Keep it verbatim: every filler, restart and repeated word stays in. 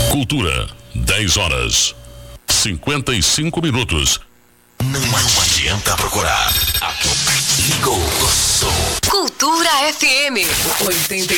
Cultura, dez horas, cinquenta e cinco minutos. Não, não adianta procurar. Ligou o som. Cultura F M oitenta e